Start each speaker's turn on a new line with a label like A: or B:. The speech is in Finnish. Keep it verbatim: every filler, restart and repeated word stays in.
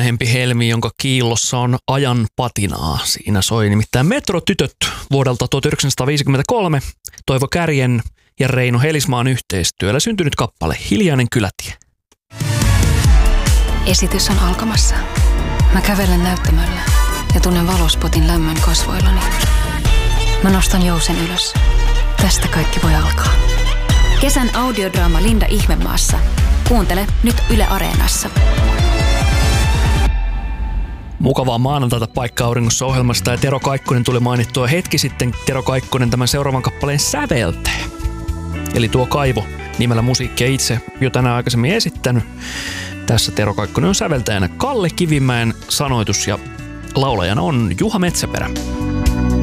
A: vanhempi helmi, jonka kiillossa on ajan patinaa. Siinä soi nimittäin Metrotytöt vuodelta tuhatyhdeksänsataaviisikymmentäkolme, Toivo Kärjen ja Reino Helismaan yhteistyöllä syntynyt kappale Hiljainen kylätie.
B: Esitys on alkamassa. Mä kävelen näyttämöllä ja tunnen valospotin lämmön kasvoillani. Mä nostan jousen ylös. Tästä kaikki voi alkaa.
C: Kesän audiodraama Linda Ihmemaassa. Kuuntele nyt Yle Areenassa.
A: Mukavaa maanantaita Paikka auringossa -ohjelmasta, ja Tero Kaikkonen tuli mainittua hetki sitten. Tero Kaikkonen tämän seuraavan kappaleen säveltää. Eli tuo Kaivo nimellä musiikkia itse jo tänään aikaisemmin esittänyt. Tässä Tero Kaikkonen on säveltäjänä. Kalle Kivimäen sanoitus ja laulajana on Juha Metsäperä.